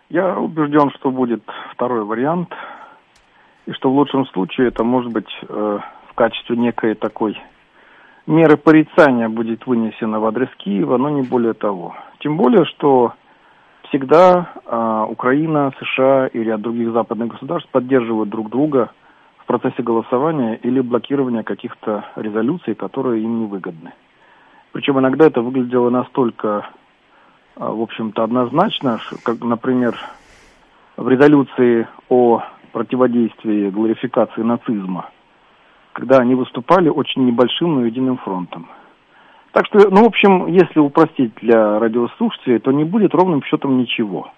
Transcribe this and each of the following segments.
Я убежден, что будет второй вариант, и что в лучшем случае это может быть в качестве некой такой меры порицания будет вынесена в адрес Киева, но не более того. Тем более, что всегда Украина, США и ряд других западных государств поддерживают друг друга в процессе голосования или блокирования каких-то резолюций, которые им не выгодны. Причем иногда это выглядело настолько, в общем-то, однозначно, как, например, в резолюции о противодействии глорификации нацизма, когда они выступали очень небольшим, но единым фронтом. Так что, в общем, если упростить для радиослушателей, то не будет ровным счетом ничего.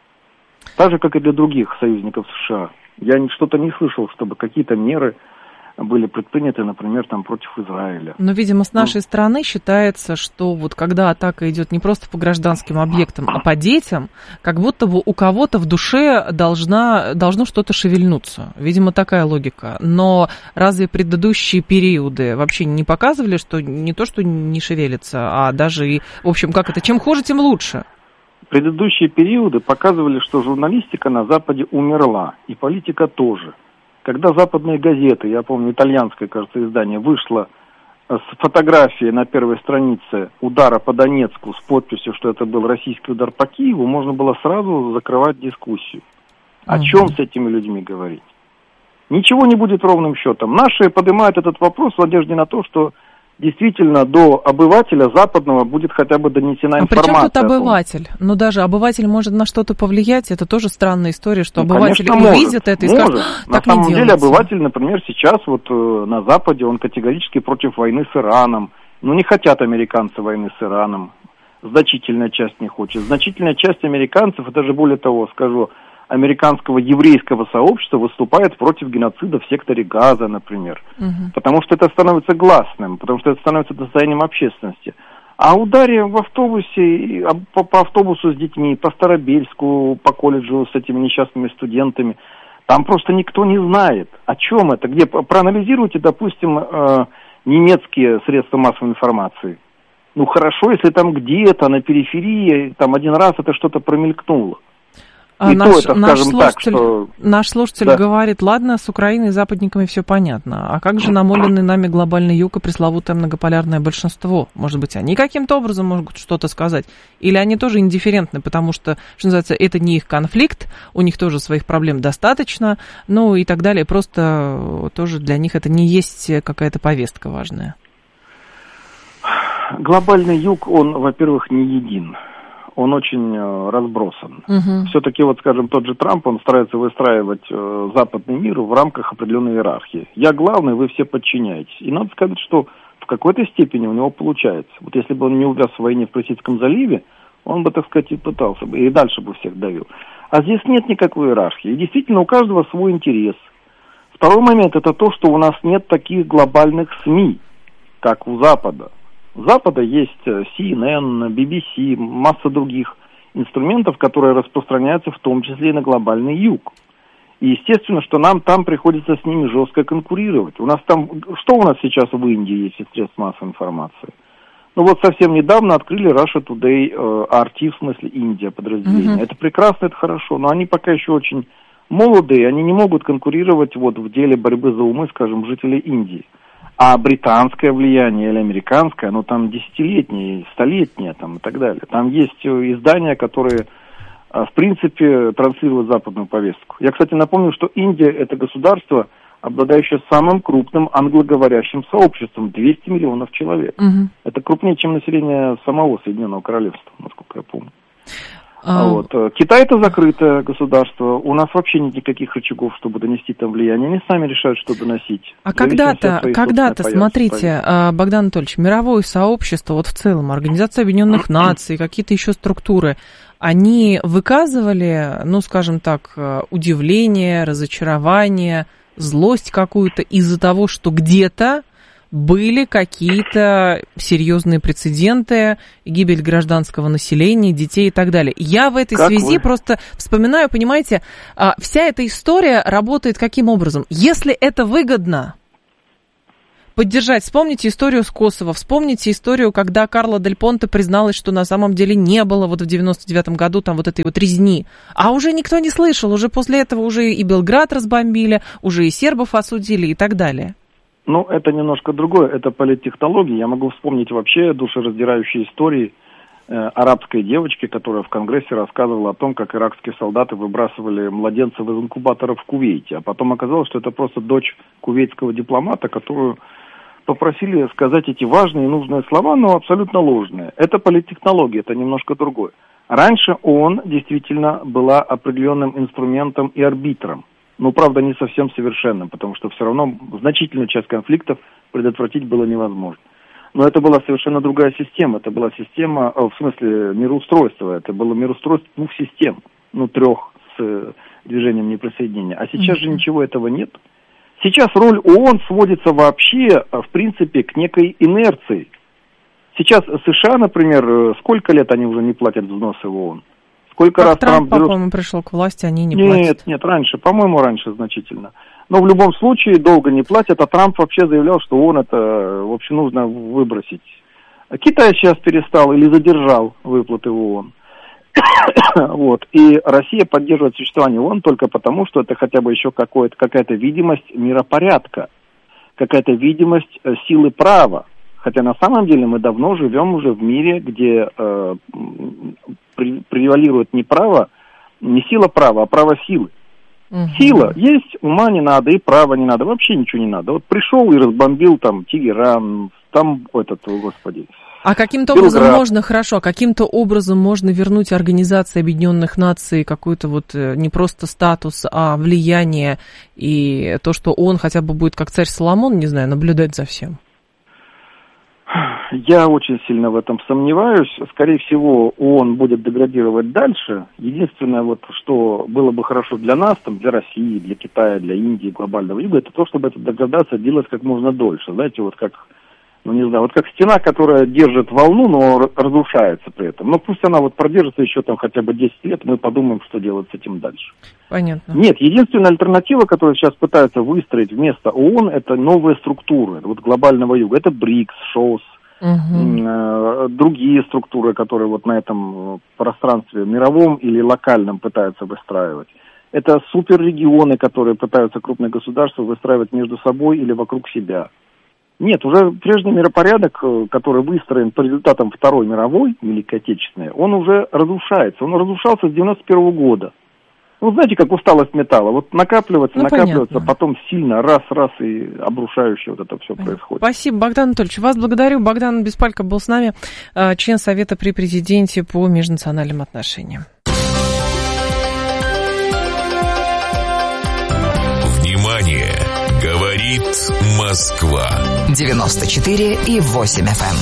Так же, как и для других союзников США. Я что-то не слышал, чтобы какие-то меры были предприняты, например, там против Израиля. Но, видимо, с нашей стороны считается, что вот когда атака идет не просто по гражданским объектам, а по детям, как будто бы у кого-то в душе должно что-то шевельнуться. Видимо, такая логика. Но разве предыдущие периоды вообще не показывали, что не то, что не шевелится, а даже и, в общем, как это, чем хуже, тем лучше? Предыдущие периоды показывали, что журналистика на Западе умерла, и политика тоже. Когда западные газеты, я помню, итальянское, кажется, издание, вышло с фотографией на первой странице удара по Донецку с подписью, что это был российский удар по Киеву, можно было сразу закрывать дискуссию. О чем с этими людьми говорить? Ничего не будет ровным счетом. Наши поднимают этот вопрос в надежде на то, что действительно до обывателя западного будет хотя бы донесена информация. А при чем тут обыватель? Ну, даже обыватель может на что-то повлиять. Это тоже странная история, что обыватель увидит это и скажет, так не делается. На самом деле обыватель, например, сейчас вот на Западе, он категорически против войны с Ираном. Не хотят американцы войны с Ираном. Значительная часть не хочет. Значительная часть американцев, и даже более того, скажу, американского еврейского сообщества выступает против геноцида в секторе Газа, например. Потому что это становится гласным, потому что это становится достоянием общественности. А ударе в автобусе, по автобусу с детьми, по Старобельску, по колледжу с этими несчастными студентами, там просто никто не знает, о чем это. Где проанализируйте, допустим, немецкие средства массовой информации. Хорошо, если там где-то на периферии, там один раз это что-то промелькнуло. Наш слушатель говорит, ладно, с Украиной и западниками все понятно, а как же намоленный нами глобальный юг и пресловутое многополярное большинство? Может быть, они каким-то образом могут что-то сказать? Или они тоже индифферентны, потому что называется, это не их конфликт, у них тоже своих проблем достаточно, и так далее, просто тоже для них это не есть какая-то повестка важная? Глобальный юг, он, во-первых, не един. Он очень разбросан. Все-таки, скажем, тот же Трамп, он старается выстраивать западный мир в рамках определенной иерархии. Я главный, вы все подчиняетесь. И надо сказать, что в какой-то степени у него получается. Если бы он не увяз в войне в Персидском заливе, он бы, так сказать, и пытался бы, и дальше бы всех давил. А здесь нет никакой иерархии. И действительно, у каждого свой интерес. Второй момент, это то, что у нас нет таких глобальных СМИ, как у Запада. У Запада есть CNN, BBC, масса других инструментов, которые распространяются в том числе и на глобальный юг. И естественно, что нам там приходится с ними жестко конкурировать. Что у нас сейчас в Индии есть из средств массовой информации? Совсем недавно открыли Russia Today, RT, в смысле Индия подразделение. Это прекрасно, это хорошо, но они пока еще очень молодые, они не могут конкурировать в деле борьбы за умы, скажем, жителей Индии. А британское влияние или американское, оно там десятилетнее, столетнее там, и так далее. Там есть издания, которые, в принципе, транслируют западную повестку. Я, кстати, напомню, что Индия – это государство, обладающее самым крупным англоговорящим сообществом – 200 миллионов человек. Это крупнее, чем население самого Соединенного Королевства, насколько я помню. Китай – это закрытое государство, у нас вообще нет никаких рычагов, чтобы донести там влияние, они сами решают, что доносить. А когда-то, смотрите, Богдан Анатольевич, мировое сообщество, в целом, Организация Объединенных Наций, какие-то еще структуры, они выказывали, скажем так, удивление, разочарование, злость какую-то из-за того, что где-то были какие-то серьезные прецеденты, гибель гражданского населения, детей и так далее. Я в этой связи просто вспоминаю, понимаете, вся эта история работает каким образом? Если это выгодно, поддержать. Вспомните историю с Косово, вспомните историю, когда Карла Дель Понте призналась, что на самом деле не было вот в 99-м году там вот этой вот резни. А уже никто не слышал, уже после этого уже и Белград разбомбили, уже и сербов осудили и так далее. Ну, это немножко другое, это политтехнологии. Я могу вспомнить вообще душераздирающие истории арабской девочки, которая в Конгрессе рассказывала о том, как иракские солдаты выбрасывали младенцев из инкубаторов в Кувейте. А потом оказалось, что это просто дочь кувейтского дипломата, которую попросили сказать эти важные и нужные слова, но абсолютно ложные. Это политтехнология, это немножко другое. Раньше ООН действительно была определенным инструментом и арбитром. Но, правда, не совсем совершенным, потому что все равно значительную часть конфликтов предотвратить было невозможно. Но это была совершенно другая система. Это была система, в смысле, мироустройства. Это было мироустройство двух систем, трех с движением неприсоединения. А сейчас же ничего этого нет. Сейчас роль ООН сводится вообще, в принципе, к некой инерции. Сейчас США, например, сколько лет они уже не платят взносы в ООН? Сколько раз Трамп, по-моему, пришел к власти, они не платят. Нет, раньше, по-моему, раньше значительно. Но в любом случае долго не платят, а Трамп вообще заявлял, что ООН это, в общем, нужно выбросить. Китай сейчас перестал или задержал выплаты в ООН. Вот. И Россия поддерживает существование ООН только потому, что это хотя бы еще какая-то видимость миропорядка, какая-то видимость силы права. Хотя на самом деле мы давно живем уже в мире, где превалирует не сила права, а право силы. Сила есть, ума не надо, и права не надо, вообще ничего не надо. Вот пришел и разбомбил там Тегеран, там господи. А каким-то образом можно вернуть Организации Объединенных Наций какой-то вот не просто статус, а влияние, и то, что он хотя бы будет как царь Соломон, не знаю, наблюдать за всем? Я очень сильно в этом сомневаюсь. Скорее всего, ООН будет деградировать дальше. Единственное, что было бы хорошо для нас, для России, для Китая, для Индии, глобального юга, это то, чтобы эта деградация длилась как можно дольше. Знаете, как стена, которая держит волну, но разрушается при этом. Но пусть она продержится еще хотя бы 10 лет, мы подумаем, что делать с этим дальше. Понятно. Нет, единственная альтернатива, которую сейчас пытаются выстроить вместо ООН, это новые структуры глобального юга. Это БРИКС, ШОС, другие структуры, которые на этом пространстве мировом или локальном пытаются выстраивать. Это суперрегионы, которые пытаются крупные государства выстраивать между собой или вокруг себя. Нет, уже прежний миропорядок, который выстроен по результатам Второй мировой, Великой Отечественной, он уже разрушается. Он разрушался с 91 года. Знаете, как усталость металла. Накапливается, понятно. Потом сильно раз и обрушающе это все происходит. Спасибо, Богдан Анатольевич. Вас благодарю. Богдан Беспалько был с нами, член Совета при Президенте по межнациональным отношениям. Внимание! Говорит Москва. 94,8 FM.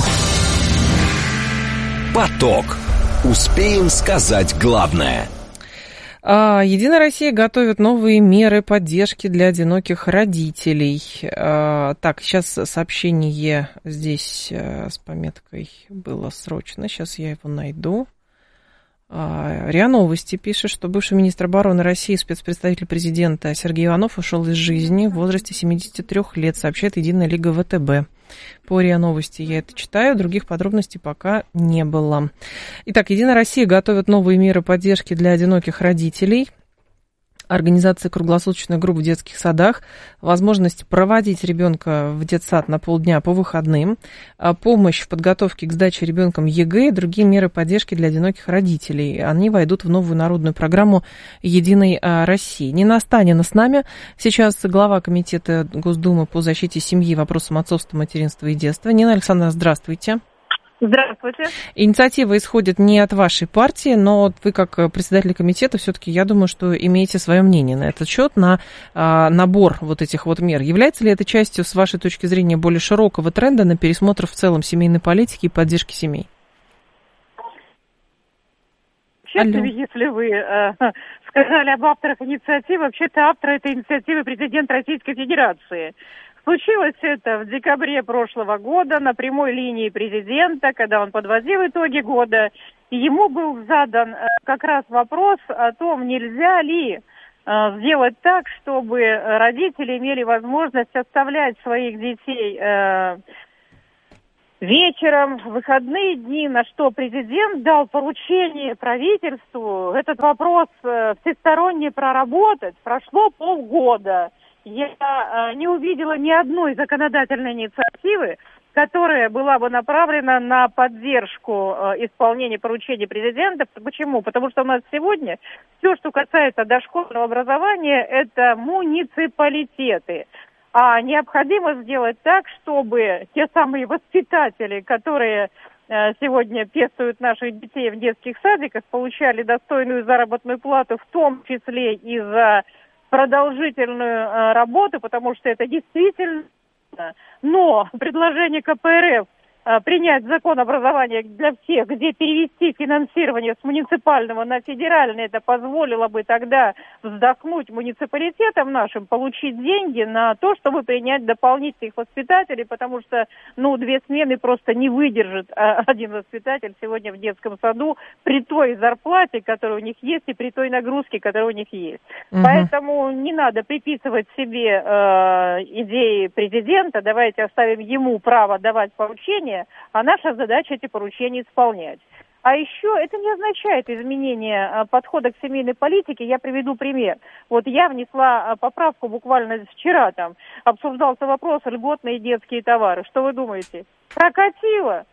Поток. Успеем сказать главное. Единая Россия готовит новые меры поддержки для одиноких родителей. Так, сейчас сообщение здесь с пометкой было срочно. Сейчас я его найду. РИА Новости пишет, что бывший министр обороны России, спецпредставитель президента Сергей Иванов ушел из жизни в возрасте 73 лет, сообщает Единая Лига ВТБ. По РИА Новости я это читаю, других подробностей пока не было. Итак, Единая Россия готовит новые меры поддержки для одиноких родителей. Организация круглосуточных групп в детских садах, возможность проводить ребенка в детсад на полдня по выходным, помощь в подготовке к сдаче ребенком ЕГЭ и другие меры поддержки для одиноких родителей. Они войдут в новую народную программу «Единой России». Нина Останина с нами. Сейчас глава Комитета Госдумы по защите семьи и вопросам отцовства, материнства и детства. Нина Александровна, здравствуйте. Здравствуйте. Инициатива исходит не от вашей партии, но вы как председатель комитета все-таки, я думаю, что имеете свое мнение на этот счет, на набор этих мер. Является ли это частью, с вашей точки зрения, более широкого тренда на пересмотр в целом семейной политики и поддержки семей? Вообще-то, если вы сказали об авторах инициативы, вообще-то автор этой инициативы президент Российской Федерации. Случилось это в декабре прошлого года на прямой линии президента, когда он подводил итоги года. И ему был задан как раз вопрос о том, нельзя ли сделать так, чтобы родители имели возможность оставлять своих детей вечером, в выходные дни, на что президент дал поручение правительству этот вопрос всесторонне проработать. Прошло полгода. Я не увидела ни одной законодательной инициативы, которая была бы направлена на поддержку исполнения поручений президента. Почему? Потому что у нас сегодня все, что касается дошкольного образования, это муниципалитеты. А необходимо сделать так, чтобы те самые воспитатели, которые сегодня пестуют наших детей в детских садиках, получали достойную заработную плату, в том числе и за продолжительную работу, потому что это действительно. Но предложение КПРФ принять закон образования для всех, где перевести финансирование с муниципального на федеральное, это позволило бы тогда вздохнуть муниципалитетам нашим, получить деньги на то, чтобы принять дополнительных воспитателей, потому что, 2 смены просто не выдержит один воспитатель сегодня в детском саду при той зарплате, которая у них есть, и при той нагрузке, которая у них есть. Поэтому не надо приписывать себе идеи президента, давайте оставим ему право давать поручения, а наша задача эти поручения исполнять. А еще это не означает изменение подхода к семейной политике. Я приведу пример. Вот я внесла поправку буквально вчера, там обсуждался вопрос льготные детские товары. Что вы думаете? Прокатило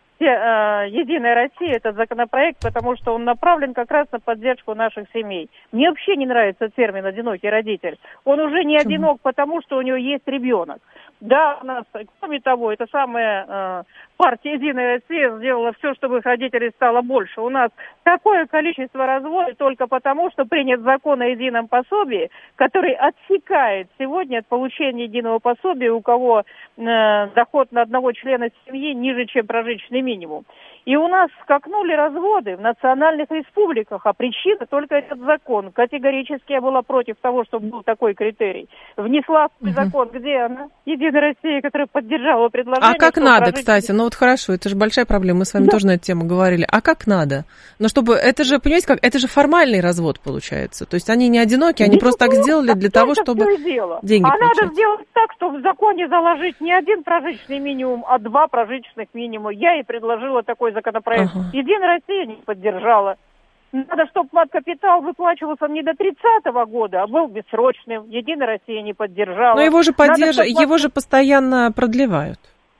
«Единая Россия» этот законопроект, потому что он направлен как раз на поддержку наших семей. Мне вообще не нравится термин «одинокий родитель». Он уже не одинок, потому что у него есть ребенок. Да, у нас, кроме того, это самая партия «Единая Россия» сделала все, чтобы их родителей стало больше. У нас такое количество разводов только потому, что принят закон о едином пособии, который отсекает сегодня от получения единого пособия, у кого доход на одного члена семьи ниже, чем прожиточный минимум. И у нас скакнули разводы в национальных республиках, а причина только этот закон. Категорически я была против того, чтобы был такой критерий. Внесла закон, где она, «Единая Россия», которая поддержала предложение. А как надо, кстати? Хорошо, это же большая проблема, мы с вами тоже на эту тему говорили. А как надо? Но чтобы, это же, понимаете, это же формальный развод получается. То есть они не одиноки, они просто так сделали для того, чтобы деньги получать. Надо сделать так, чтобы в законе заложить не 1 прожиточный минимум, а 2 прожиточных минимума. Я и предложила такой законопроект. «Единая Россия» не поддержала. Надо, чтобы мат-капитал выплачивался не до 30-го года, а был бессрочным. «Единая Россия» не поддержала. Но его же постоянно продлевают.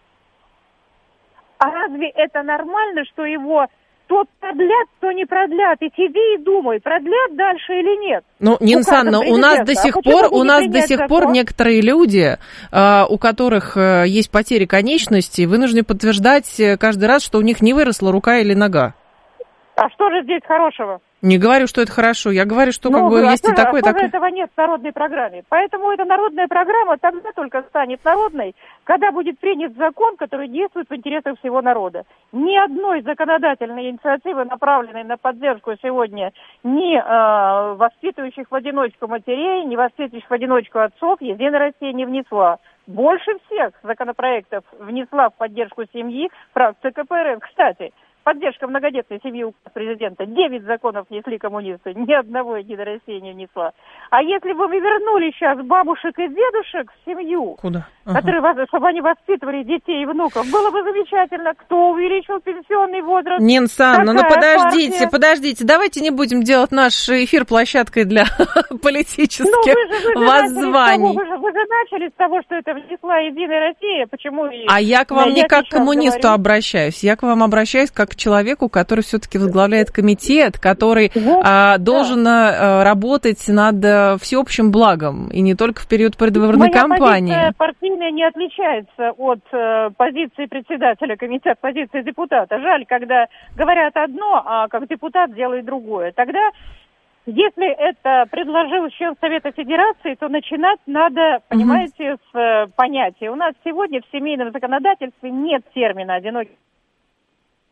А разве это нормально, что его то продлят, то не продлят? И сиди и думай, продлят дальше или нет. Нина Санна, у нас до сих пор некоторые люди, у которых есть потери конечностей, вынуждены подтверждать каждый раз, что у них не выросла рука или нога. А что же здесь хорошего? Не говорю, что это хорошо. Я говорю, что есть и такое, и такое. Этого нет в народной программе. Поэтому эта народная программа тогда только станет народной, когда будет принят закон, который действует в интересах всего народа. Ни одной законодательной инициативы, направленной на поддержку сегодня ни воспитывающих в одиночку матерей, ни воспитывающих в одиночку отцов, «Единая Россия» не внесла. Больше всех законопроектов внесла в поддержку семьи фракция КПРФ. Кстати, поддержка многодетной семьи указ президента. 9 законов внесли коммунисты, ни одного «Единая Россия» не внесла. А если бы мы вернули сейчас бабушек и дедушек в семью, чтобы они воспитывали детей и внуков, было бы замечательно. Кто увеличил пенсионный возраст? Нина Санна, подождите, давайте не будем делать наш эфир площадкой для политических воззваний. Вы же начали с того, что это внесла «Единая Россия». Почему? А я к вам не как к коммунисту обращаюсь, я к вам обращаюсь как к человеку, который все-таки возглавляет комитет, который должен работать над всеобщим благом, и не только в период предвыборной кампании. Моя позиция партийная не отличается от позиции председателя комитета, позиции депутата. Жаль, когда говорят одно, а как депутат делает другое. Тогда, если это предложил член Совета Федерации, то начинать надо, понимаете, с понятия. У нас сегодня в семейном законодательстве нет термина «одинокий».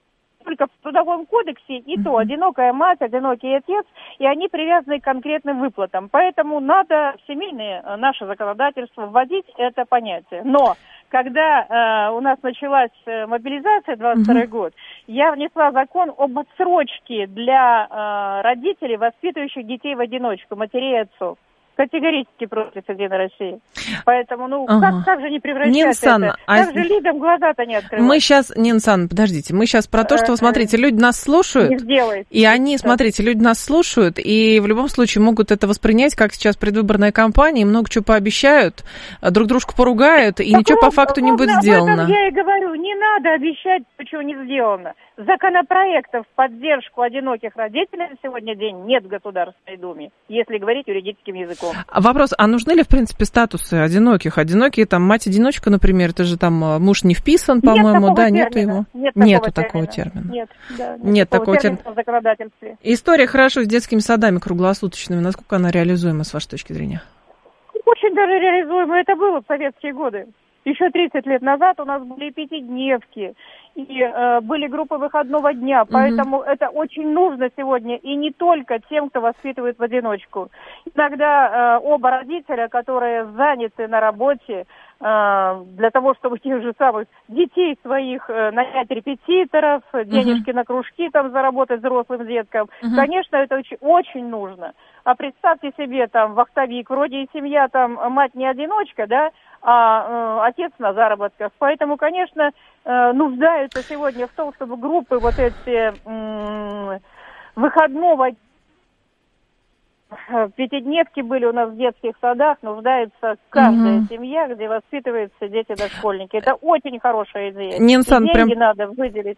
только в Трудовом кодексе, и то одинокая мать, одинокий отец, и они привязаны к конкретным выплатам. Поэтому надо в семейное наше законодательство вводить это понятие. Но когда у нас началась мобилизация, 22 год, я внесла закон об отсрочке для родителей, воспитывающих детей в одиночку, матерей и отцов. Категорически против «Единой России». Поэтому, как же не превращать это? Как же людям глаза-то не открывать? Мы сейчас, Нинсан, подождите, мы сейчас про то, что, смотрите, люди нас слушают, и они, смотрите, люди нас слушают, и в любом случае могут это воспринять, как сейчас предвыборная кампания, много чего пообещают, друг дружку поругают, и ничего по факту не будет сделано. Об этом я и говорю, не надо обещать, чего не сделано. Законопроектов в поддержку одиноких родителей на сегодня день нет в Государственной Думе, если говорить юридическим языком. Вопрос, а нужны ли, в принципе, статусы одиноких? Одинокие, там, мать-одиночка, например, это же там муж не вписан, по-моему, да, нету его? Нету такого термина. Нет такого термина в законодательстве. История хорошо с детскими садами круглосуточными. Насколько она реализуема, с вашей точки зрения? Очень даже реализуемо. Это было в советские годы. Еще 30 лет назад у нас были пятидневки, и были группы выходного дня, поэтому это очень нужно сегодня, и не только тем, кто воспитывает в одиночку. Иногда оба родителя, которые заняты на работе, для того, чтобы тех же самых детей своих нанять репетиторов, денежки на кружки там заработать взрослым деткам, конечно, это очень, очень нужно. А представьте себе, там, вахтовик, вроде и семья, там, мать не одиночка, да, а отец на заработках. Поэтому, конечно, нуждаются сегодня в том, чтобы группы вот эти выходного пятидневки были у нас в детских садах, нуждается каждая семья, где воспитываются дети-дошкольники. Это очень хорошая идея. Нинсан, деньги прям надо выделить.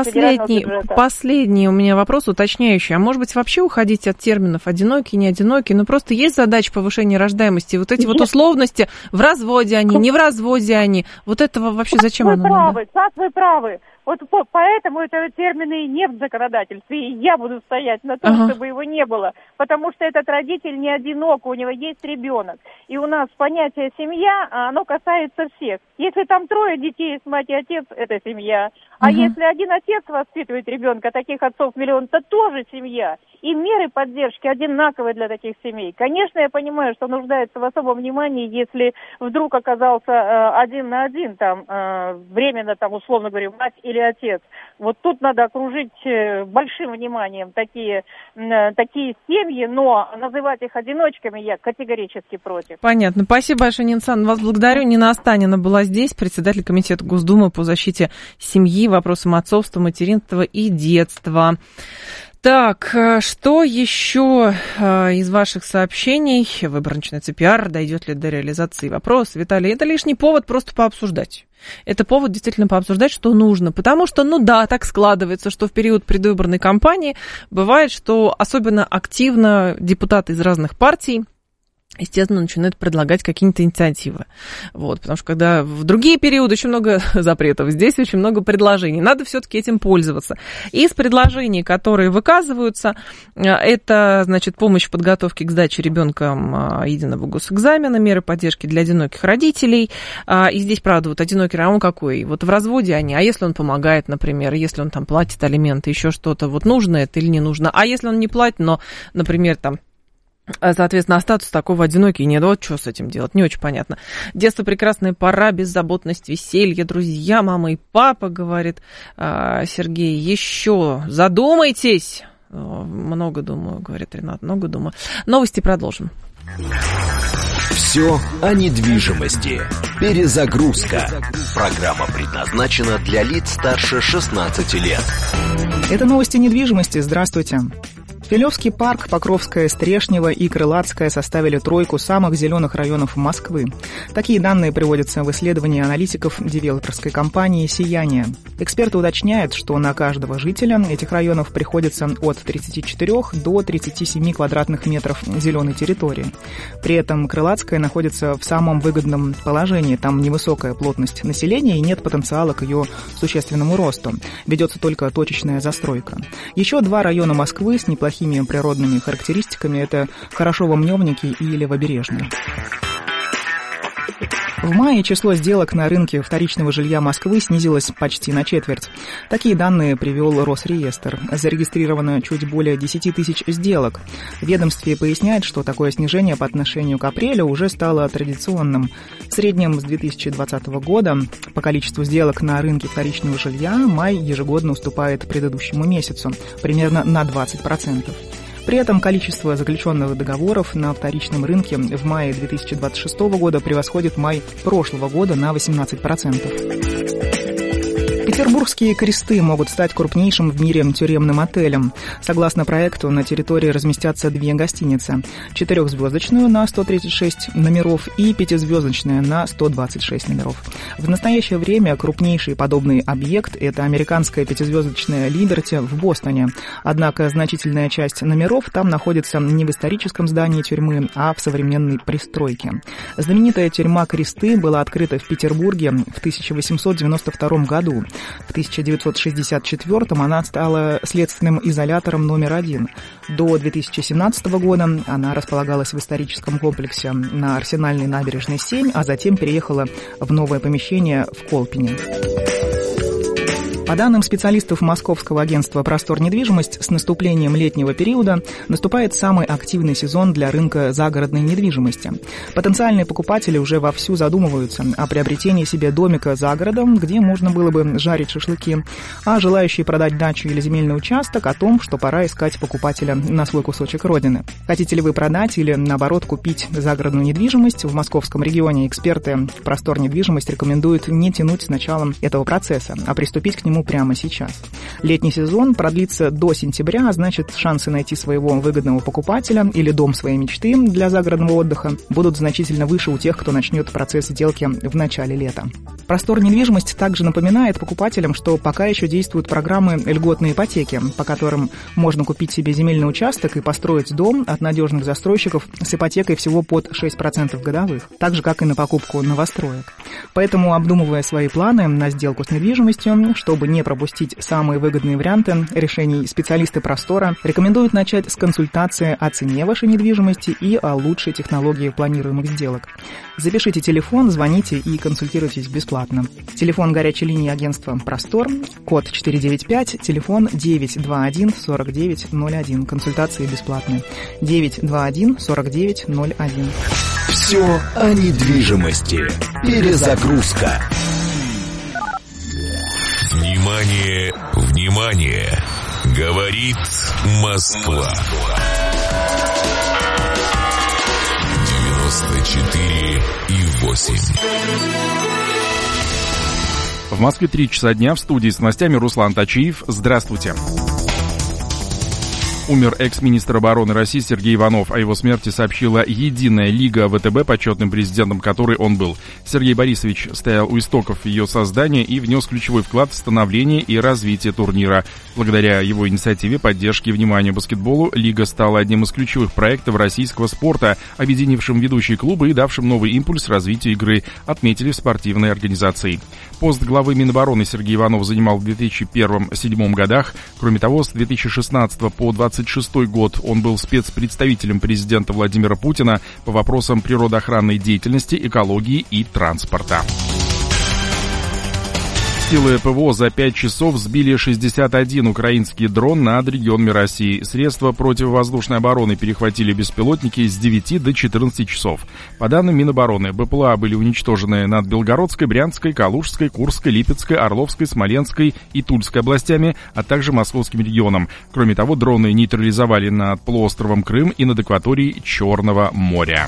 Последний у меня вопрос уточняющий. А может быть вообще уходить от терминов одинокий, не одинокий? Ну просто есть задача повышения рождаемости. Вот эти вот условности, в разводе они, не в разводе они. Вот этого вообще зачем оно надо? Вы правы. Вот поэтому этого термина и нет в законодательстве. И я буду стоять на том, чтобы его не было. Потому что этот родитель не одинок, у него есть ребенок. И у нас понятие «семья», оно касается всех. Если там 3 детей, есть мать и отец, это семья. А если один отец воспитывает ребенка, таких отцов миллион, то тоже семья. И меры поддержки одинаковые для таких семей. Конечно, я понимаю, что нуждается в особом внимании, если вдруг оказался один на один, там, временно, там, условно говоря, мать или отец. Вот тут надо окружить большим вниманием такие семьи, но называть их одиночками я категорически против. Понятно. Спасибо большое, Нинсан. Вас благодарю. Нина Останина была здесь, председатель комитета Госдумы по защите семьи, вопросам отцовства, материнства и детства. Так, что еще из ваших сообщений? Выбор начинается пиар, дойдет ли до реализации? Вопрос, Виталий, это лишний повод просто пообсуждать. Это повод действительно пообсуждать, что нужно. Потому что, ну да, так складывается, что в период предвыборной кампании бывает, что особенно активно депутаты из разных партий, естественно, начинают предлагать какие-то инициативы. Вот, потому что когда в другие периоды очень много запретов, здесь очень много предложений. Надо все-таки этим пользоваться. Из предложений, которые выказываются, это, значит, помощь в подготовке к сдаче ребенком единого госэкзамена, меры поддержки для одиноких родителей. И здесь, правда, вот одинокий, а он какой? Вот в разводе они. А если он помогает, например, если он там платит алименты, еще что-то, вот нужно это или не нужно? А если он не платит, но, например, там, соответственно, а статус такого одинокий нет. Вот что с этим делать, не очень понятно. Детство прекрасная пора, беззаботность, веселье, друзья, мама и папа, говорит Сергей. Еще задумайтесь. Много думаю, говорит Ренат, много думаю. Новости продолжим. Все о недвижимости. Перезагрузка. Программа предназначена для лиц старше 16 лет. Это новости недвижимости. Здравствуйте. Филевский парк, Покровская, Стрешнево и Крылатская составили 3 самых зеленых районов Москвы. Такие данные приводятся в исследовании аналитиков девелоперской компании «Сияние». Эксперты уточняют, что на каждого жителя этих районов приходится от 34 до 37 квадратных метров зеленой территории. При этом Крылатская находится в самом выгодном положении. Там невысокая плотность населения и нет потенциала к ее существенному росту. Ведется только точечная застройка. Еще 2 района Москвы с неплохими природными характеристиками – это Хорошово-Мневники и Левобережный. В мае число сделок на рынке вторичного жилья Москвы снизилось почти на четверть. Такие данные привел Росреестр. Зарегистрировано чуть более 10 тысяч сделок. Ведомстве поясняет, что такое снижение по отношению к апрелю уже стало традиционным. В среднем с 2020 года по количеству сделок на рынке вторичного жилья май ежегодно уступает предыдущему месяцу, примерно на 20%. При этом количество заключенных договоров на вторичном рынке в мае 2026 года превосходит май прошлого года на 18%. Петербургские кресты могут стать крупнейшим в мире тюремным отелем. Согласно проекту, на территории разместятся 2 гостиницы. 4-звездочную на 136 номеров и 5-звездочную на 126 номеров. В настоящее время крупнейший подобный объект – это американская 5-звездочная «Либерти» в Бостоне. Однако значительная часть номеров там находится не в историческом здании тюрьмы, а в современной пристройке. Знаменитая тюрьма «Кресты» была открыта в Петербурге в 1892 году. В 1964-м она стала следственным изолятором номер 1. До 2017 года она располагалась в историческом комплексе на Арсенальной набережной 7, а затем переехала в новое помещение в Колпине. По данным специалистов Московского агентства «Простор недвижимость», с наступлением летнего периода наступает самый активный сезон для рынка загородной недвижимости. Потенциальные покупатели уже вовсю задумываются о приобретении себе домика за городом, где можно было бы жарить шашлыки, а желающие продать дачу или земельный участок о том, что пора искать покупателя на свой кусочек родины. Хотите ли вы продать или, наоборот, купить загородную недвижимость в московском регионе? Эксперты в «Простор недвижимость» рекомендуют не тянуть с началом этого процесса, а приступить к нему прямо сейчас. Летний сезон продлится до сентября, а значит, шансы найти своего выгодного покупателя или дом своей мечты для загородного отдыха будут значительно выше у тех, кто начнет процесс сделки в начале лета. «Простор недвижимость» также напоминает покупателям, что пока еще действуют программы льготной ипотеки, по которым можно купить себе земельный участок и построить дом от надежных застройщиков с ипотекой всего под 6% годовых, так же, как и на покупку новостроек. Поэтому, обдумывая свои планы на сделку с недвижимостью, чтобы не пропустить самые выгодные варианты решений, специалисты «Простора» рекомендуют начать с консультации о цене вашей недвижимости и о лучшей технологии планируемых сделок. Запишите телефон, звоните и консультируйтесь бесплатно. Телефон горячей линии агентства «Простор», код 495, телефон 921 4901. Консультации бесплатные. 921 4901. Все о недвижимости. Перезагрузка. Внимание, внимание! Говорит Москва. 94,8. В Москве 3 часа дня, в студии с новостями Руслан Тачиев. Здравствуйте. Умер экс-министр обороны России Сергей Иванов. О его смерти сообщила Единая Лига ВТБ, почетным президентом которой он был. Сергей Борисович стоял у истоков ее создания и внес ключевой вклад в становление и развитие турнира. Благодаря его инициативе поддержки и вниманию баскетболу Лига стала одним из ключевых проектов российского спорта, объединившим ведущие клубы и давшим новый импульс развитию игры, отметили в спортивной организации. Пост главы Минобороны Сергей Иванов занимал в 2001-2007 годах. Кроме того, с 2016 по 2026 год он был спецпредставителем президента Владимира Путина по вопросам природоохранной деятельности, экологии и транспорта. Силы ПВО за 5 часов сбили 61 украинский дрон над регионами России. Средства противовоздушной обороны перехватили беспилотники с 9 до 14 часов. По данным Минобороны, БПЛА были уничтожены над Белгородской, Брянской, Калужской, Курской, Липецкой, Орловской, Смоленской и Тульской областями, а также Московским регионом. Кроме того, дроны нейтрализовали над полуостровом Крым и над акваторией Черного моря.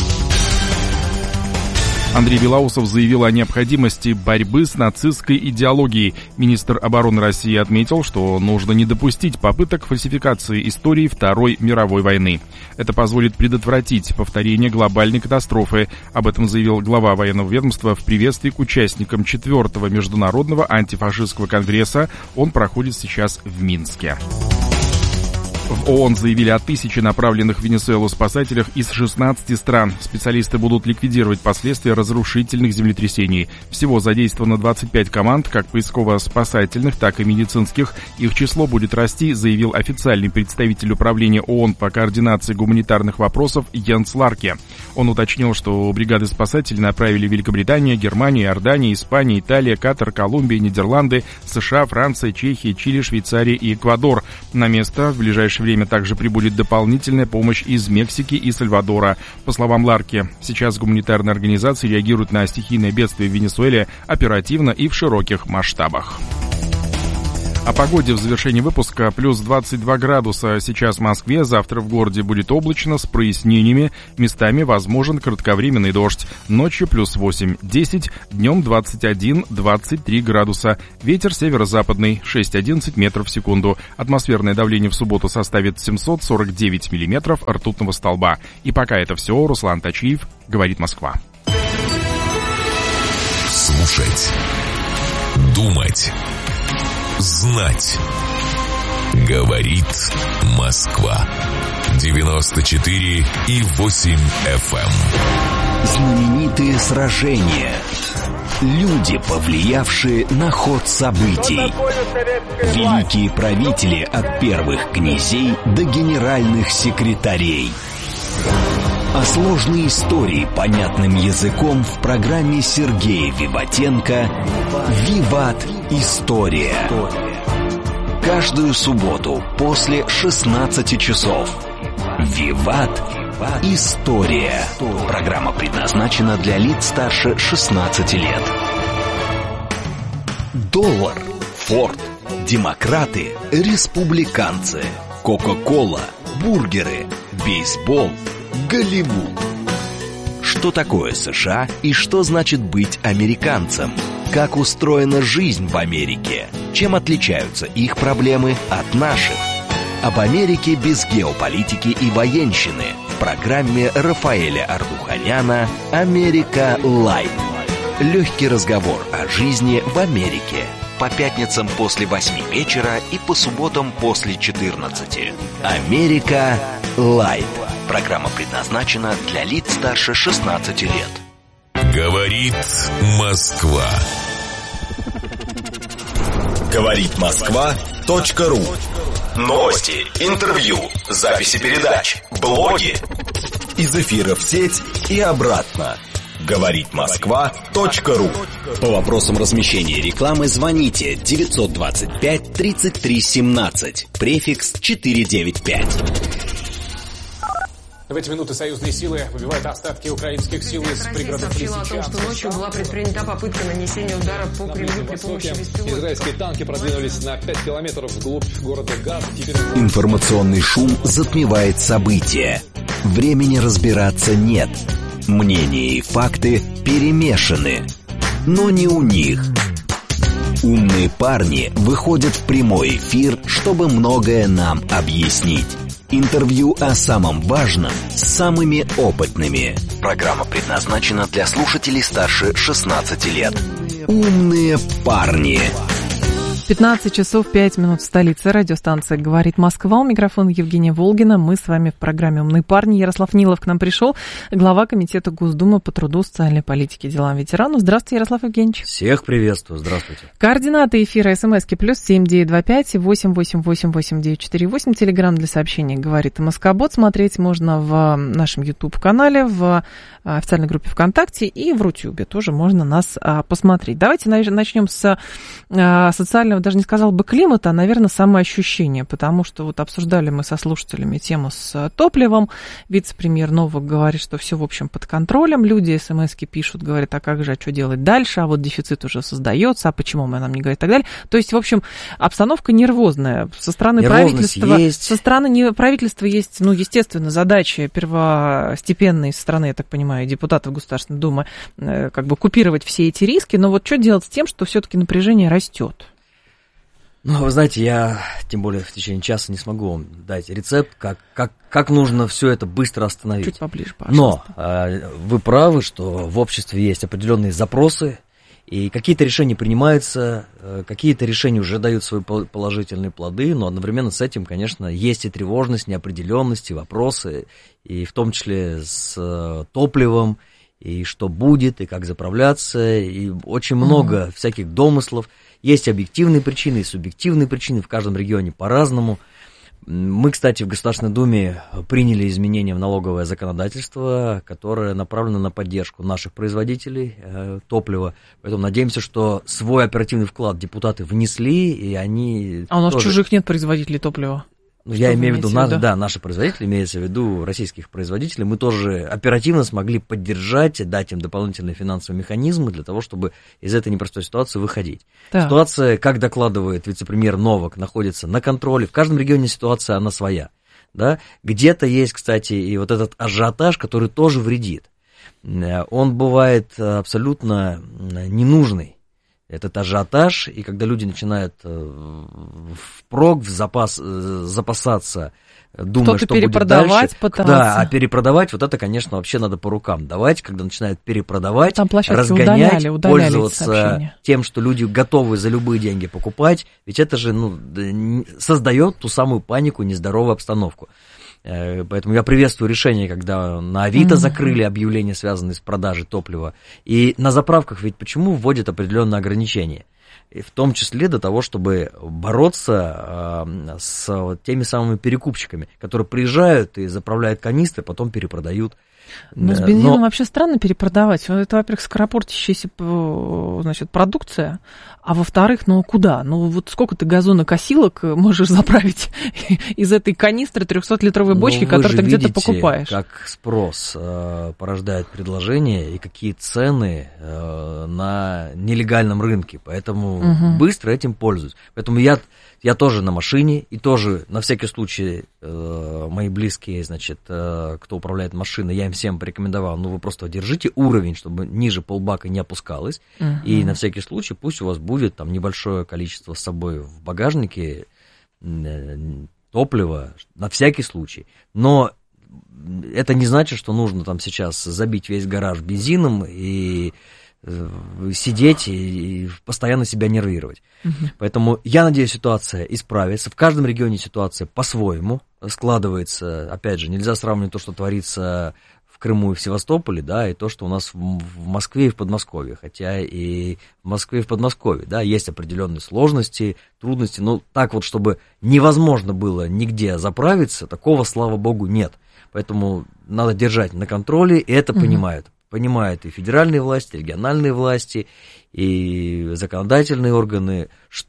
Андрей Белоусов заявил о необходимости борьбы с нацистской идеологией. Министр обороны России отметил, что нужно не допустить попыток фальсификации истории Второй мировой войны. Это позволит предотвратить повторение глобальной катастрофы. Об этом заявил глава военного ведомства в приветствии к участникам 4-го международного антифашистского конгресса. Он проходит сейчас в Минске. В В ООН заявили о 1000 направленных в Венесуэлу спасателях из 16 стран. Специалисты будут ликвидировать последствия разрушительных землетрясений. Всего задействовано 25 команд, как поисково-спасательных, так и медицинских. Их число будет расти, заявил официальный представитель управления ООН по координации гуманитарных вопросов Йенс Ларке. Он уточнил, что бригады спасателей направили Великобритания, Германия, Иордания, Испания, Италия, Катар, Колумбия, Нидерланды, США, Франция, Чехия, Чили, Швейцария и Эквадор. На место в ближайшее время также прибудет дополнительная помощь из Мексики и Сальвадора. По словам Ларки, сейчас гуманитарные организации реагируют на стихийное бедствие в Венесуэле оперативно и в широких масштабах. О погоде в завершении выпуска. Плюс 22 градуса сейчас в Москве. Завтра в городе будет облачно с прояснениями. Местами возможен кратковременный дождь. Ночью плюс 8-10, днем 21-23 градуса. Ветер северо-западный 6-11 метров в секунду. Атмосферное давление в субботу составит 749 миллиметров ртутного столба. И пока это все. Руслан Тачиев, говорит Москва. Слушать. Думать. Знать. Говорит Москва. 94,8 FM. Знаменитые сражения. Люди, повлиявшие на ход событий. Великие правители от первых князей до генеральных секретарей. О сложной истории понятным языком в программе Сергея Виватенко «Виват. История». Каждую субботу после 16 часов. «Виват. История». Программа предназначена для лиц старше 16 лет. Доллар, Форд, демократы, республиканцы, Кока-кола, бургеры, бейсбол, Голливуд. Что такое США и что значит быть американцем? Как устроена жизнь в Америке? Чем отличаются их проблемы от наших? Об Америке без геополитики и военщины в программе Рафаэля Ардуханяна «Америка Лайт». Легкий разговор о жизни в Америке. По пятницам после 8 вечера и по субботам после 14. «Америка Лайт». Программа предназначена для лиц старше 16 лет. Говорит Москва. Говорит Москва.ру. Новости, интервью, записи передач, блоги. Из эфира в сеть и обратно. Говорит Москва.ру. По вопросам размещения рекламы звоните 925 33 17, префикс 495. В эти минуты союзные силы выбивают остатки украинских сил из пригородов Лисичанска. Сообщила о том, что ночью была предпринята попытка нанесения удара по Кремлю при помощи беспилотников. Израильские танки продвинулись на 5 километров вглубь города Газ. Информационный шум затмевает события. Времени разбираться нет. Мнения и факты перемешаны. Но не у них. Умные парни выходят в прямой эфир, чтобы многое нам объяснить. Интервью о самом важном с самыми опытными. Программа предназначена для слушателей старше 16 лет. Умные парни. 15 часов 5 минут в столице. Радиостанция «Говорит Москва». У микрофона Евгения Волгина. Мы с вами в программе «Умные парни». Ярослав Нилов к нам пришел, глава комитета Госдумы по труду, социальной политике и делам ветеранов. Здравствуйте, Ярослав Евгеньевич. Всех приветствую. Здравствуйте. Координаты эфира СМСки +7 925 888 8948. Телеграмм для сообщений «Говорит Москобот». Смотреть можно в нашем YouTube-канале, в официальной группе ВКонтакте и в Рутюбе. Тоже можно нас посмотреть. Давайте начнем с социального, даже не сказала бы климата, а, наверное, самоощущение, потому что вот обсуждали мы со слушателями тему с топливом. Вице-премьер Новак говорит, что все, в общем, под контролем. Люди смс-ки пишут, говорят, а как же, а что делать дальше, а вот дефицит уже создается, а почему мы нам не говорим и так далее. То есть, в общем, обстановка нервозная. Со стороны правительства есть. Со стороны правительства есть, ну, естественно, задачи первостепенные со стороны, я так понимаю, депутатов Государственной Думы, как бы купировать все эти риски. Но вот что делать с тем, что все-таки напряжение растет? Ну, вы знаете, я, тем более в течение часа, не смогу вам дать рецепт, как нужно все это быстро остановить. Чуть поближе, пожалуйста. Но вы правы, что в обществе есть определенные запросы, И какие-то решения принимаются, какие-то решения уже дают свои положительные плоды, но одновременно с этим, конечно, есть и тревожность, неопределенность, и вопросы, и в том числе с топливом, и что будет, и как заправляться, и очень много всяких домыслов. Есть объективные причины и субъективные причины, в каждом регионе по-разному. Мы, кстати, в Государственной Думе приняли изменения в налоговое законодательство, которое направлено на поддержку наших производителей топлива. Поэтому надеемся, что свой оперативный вклад депутаты внесли, и они... А у нас чужих нет производителей топлива? Ну, я имею в виду, наши производители, имеется в виду российских производителей, мы тоже оперативно смогли поддержать, дать им дополнительные финансовые механизмы для того, чтобы из этой непростой ситуации выходить. Так. Ситуация, как докладывает вице-премьер Новак, находится на контроле. В каждом регионе ситуация, она своя. Да? Где-то есть, кстати, и вот этот ажиотаж, который тоже вредит. Он бывает абсолютно ненужный. Этот ажиотаж, и когда люди начинают впрок, запасаться, думая, что будет дальше. Да, а перепродавать, вот это, конечно, вообще надо по рукам давать, когда начинают перепродавать, разгонять, пользоваться тем, что люди готовы за любые деньги покупать, ведь это же создает ту самую панику, нездоровую обстановку. Поэтому я приветствую решение, когда на Авито закрыли объявления, связанные с продажей топлива. И на заправках ведь почему вводят определенные ограничения? И в том числе для того, чтобы бороться с теми самыми перекупщиками, которые приезжают и заправляют канистры, потом перепродают. Но с бензином вообще странно перепродавать. Это, во-первых, скоропортящаяся, значит, продукция, а во-вторых, куда? Вот сколько ты газонокосилок можешь заправить из этой канистры 300-литровой бочки, которую ты где-то покупаешь? Как спрос порождает предложение и какие цены на нелегальном рынке, поэтому быстро этим пользуюсь. Поэтому я тоже на машине, и тоже на всякий случай мои близкие, значит, кто управляет машиной, я им всем порекомендовал, вы просто держите уровень, чтобы ниже полбака не опускалось, и на всякий случай пусть у вас будет там небольшое количество с собой в багажнике топлива, на всякий случай. Но это не значит, что нужно там сейчас забить весь гараж бензином и сидеть и постоянно себя нервировать. Поэтому я надеюсь, ситуация исправится. В каждом регионе ситуация по-своему складывается. Опять же, нельзя сравнивать то, что творится в Крыму и в Севастополе, да, и то, что у нас в Москве и в Подмосковье. Хотя и в Москве и в Подмосковье, да, есть определенные сложности, трудности. Но так вот, чтобы невозможно было нигде заправиться, такого, слава богу, нет. Поэтому надо держать на контроле, и это понимают. Понимают и федеральные власти, и региональные власти, и законодательные органы,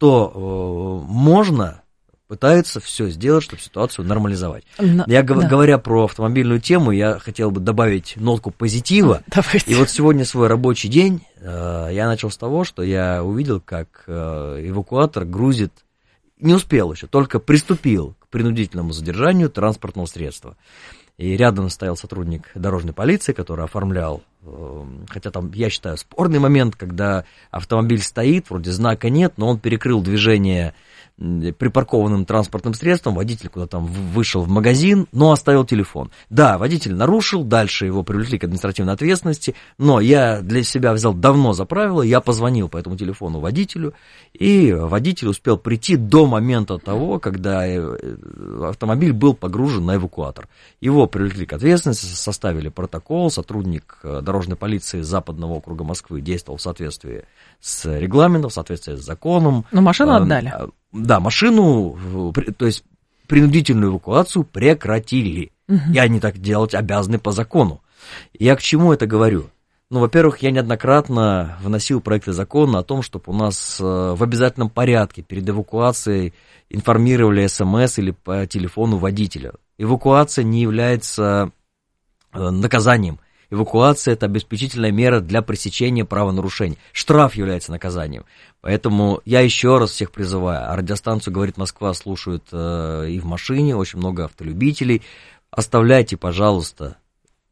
что можно, пытаются все сделать, чтобы ситуацию нормализовать. Говоря про автомобильную тему, я хотел бы добавить нотку позитива. Давайте. И вот сегодня свой рабочий день я начал с того, что я увидел, как эвакуатор грузит, не успел еще, только приступил к принудительному задержанию транспортного средства. И рядом стоял сотрудник дорожной полиции, который оформлял, хотя там, я считаю, спорный момент, когда автомобиль стоит, вроде знака нет, но он перекрыл движение припаркованным транспортным средством, водитель куда-то там вышел в магазин, но оставил телефон. Да, водитель нарушил, дальше его привлекли к административной ответственности, но я для себя взял давно за правило, я позвонил по этому телефону водителю, и водитель успел прийти до момента того, когда автомобиль был погружен на эвакуатор. Его привлекли к ответственности, составили протокол, сотрудник дорожной полиции Западного округа Москвы действовал в соответствии с регламентом, в соответствии с законом. Но машину отдали? Да, машину, то есть принудительную эвакуацию прекратили. И они так делать обязаны по закону. Я к чему это говорю? Во-первых, я неоднократно вносил проекты закона о том, чтобы у нас в обязательном порядке перед эвакуацией информировали СМС или по телефону водителя. Эвакуация не является наказанием. Эвакуация – это обеспечительная мера для пресечения правонарушений. Штраф является наказанием. Поэтому я еще раз всех призываю. А радиостанцию «Говорит Москва» слушают и в машине, очень много автолюбителей. Оставляйте, пожалуйста,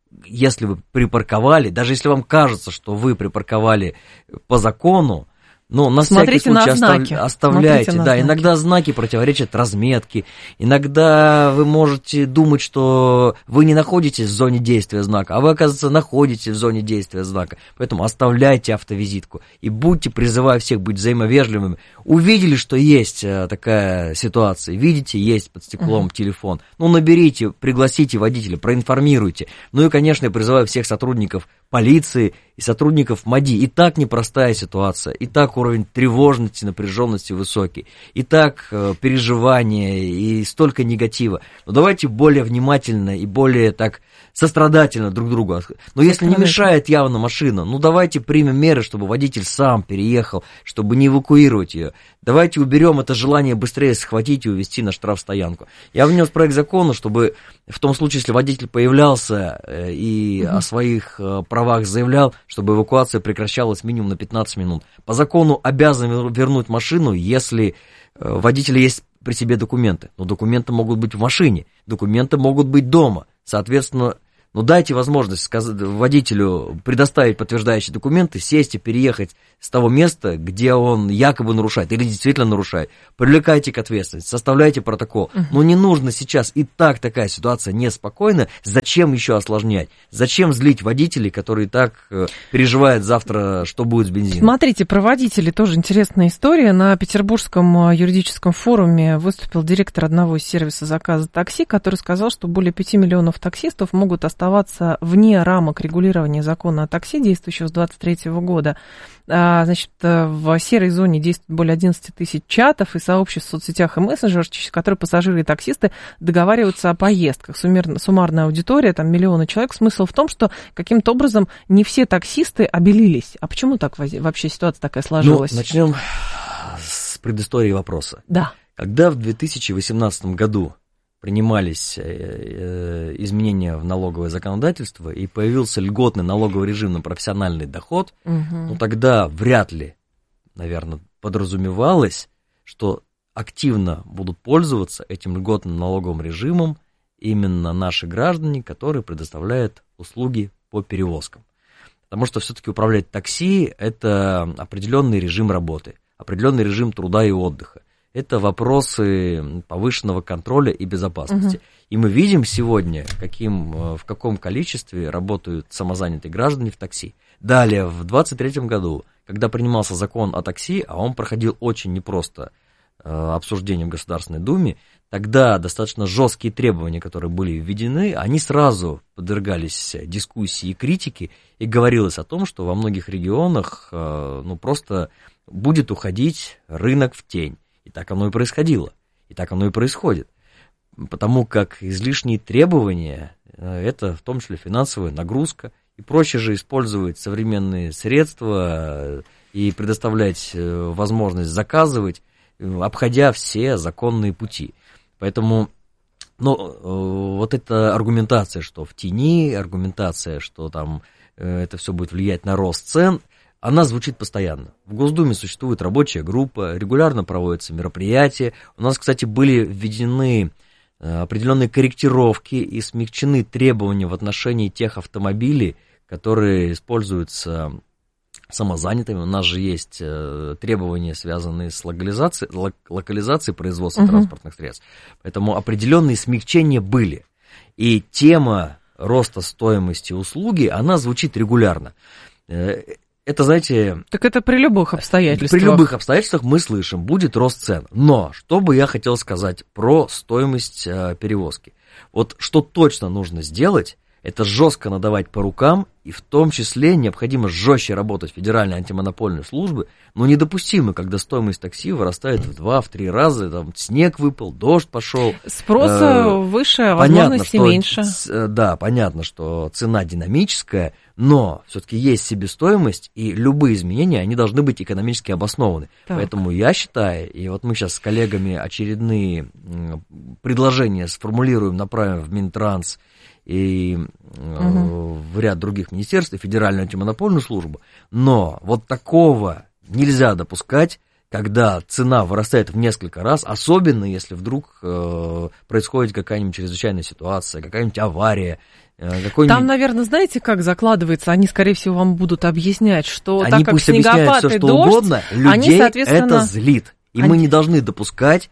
если вы припарковали, даже если вам кажется, что вы припарковали по закону, Но на всякий случай оставляйте. Да, иногда знаки противоречат разметке. Иногда вы можете думать, что вы не находитесь в зоне действия знака, а вы, оказывается, находитесь в зоне действия знака. Поэтому оставляйте автовизитку. И будьте, призывая всех быть взаимовежливыми. Увидели, что есть такая ситуация. Видите, есть под стеклом телефон. Ну, наберите, пригласите водителя, проинформируйте. Ну и, конечно, я призываю всех сотрудников полиции и сотрудников МАДИ. И так непростая ситуация, и так уровень тревожности, напряженности высокий, и так переживания, и столько негатива. Но давайте более внимательно и более так сострадательно друг другу. Но если не мешает явно машина, ну давайте примем меры, чтобы водитель сам переехал, чтобы не эвакуировать ее. Давайте уберем это желание быстрее схватить и увезти на штрафстоянку. Я внес проект закона, чтобы в том случае, если водитель появлялся и о своих правах заявлял, чтобы эвакуация прекращалась минимум на 15 минут. По закону обязаны вернуть машину, если водителя есть при себе документы. Но документы могут быть в машине, документы могут быть дома. Соответственно, ну дайте возможность водителю предоставить подтверждающие документы, сесть и переехать с того места, где он якобы нарушает или действительно нарушает. Привлекайте к ответственности, составляйте протокол. Но не нужно сейчас, и так такая ситуация неспокойна, зачем еще осложнять? Зачем злить водителей, которые и так переживают завтра, что будет с бензином? Смотрите, про водителей тоже интересная история. На Петербургском юридическом форуме выступил директор одного из сервисов заказа такси, который сказал, что более 5 миллионов таксистов могут оставаться вне рамок регулирования закона о такси, действующего с 2023 года. Значит, в серой зоне действует более 11 тысяч чатов и сообществ в соцсетях и мессенджерах, через которые пассажиры и таксисты договариваются о поездках. Суммарная аудитория, там миллионы человек. Смысл в том, что каким-то образом не все таксисты обелились. А почему так вообще ситуация такая сложилась? Ну, начнем с предыстории вопроса. Да. Когда в 2018 году принимались изменения в налоговое законодательство и появился льготный налоговый режим на профессиональный доход, ну тогда вряд ли, наверное, подразумевалось, что активно будут пользоваться этим льготным налоговым режимом именно наши граждане, которые предоставляют услуги по перевозкам. Потому что все-таки управлять такси – это определенный режим работы, определенный режим труда и отдыха. Это вопросы повышенного контроля и безопасности. И мы видим сегодня, в каком количестве работают самозанятые граждане в такси. Далее, в 2023 году, когда принимался закон о такси, а он проходил очень непросто обсуждение в Государственной Думе, тогда достаточно жесткие требования, которые были введены, они сразу подвергались дискуссии и критике, и говорилось о том, что во многих регионах просто будет уходить рынок в тень. И так оно и происходило, и так оно и происходит, потому как излишние требования – это в том числе финансовая нагрузка, и проще же использовать современные средства и предоставлять возможность заказывать, обходя все законные пути. Поэтому вот эта аргументация, что в тени, аргументация, что там это все будет влиять на рост цен – она звучит постоянно. В Госдуме существует рабочая группа, регулярно проводятся мероприятия. У нас, кстати, были введены определенные корректировки и смягчены требования в отношении тех автомобилей, которые используются самозанятыми. У нас же есть требования, связанные с локализацией производства транспортных средств. Поэтому определенные смягчения были. И тема роста стоимости услуги, она звучит регулярно. Это, знаете... Так это при любых обстоятельствах. При любых обстоятельствах мы слышим, будет рост цен. Но, что бы я хотел сказать про стоимость перевозки. Вот что точно нужно сделать, это жестко надавать по рукам, и в том числе необходимо жестче работать Федеральной антимонопольной службы, но недопустимо, когда стоимость такси вырастает в 2-3 раза, там снег выпал, дождь пошел. Спроса выше, а возможности меньше. Да, понятно, что цена динамическая, но все-таки есть себестоимость, и любые изменения, они должны быть экономически обоснованы. Так. Поэтому я считаю, и вот мы сейчас с коллегами очередные предложения сформулируем, направим в Минтранс и в ряд других министерств, и Федеральную антимонопольную службу, но вот такого нельзя допускать, когда цена вырастает в несколько раз, особенно если вдруг происходит какая-нибудь чрезвычайная ситуация, какая-нибудь авария. Там, наверное, знаете, как закладывается? Они, скорее всего, вам будут объяснять, что они так как пусть снегопад и дождь, угодно, людей они, соответственно... это злит. И мы не должны допускать,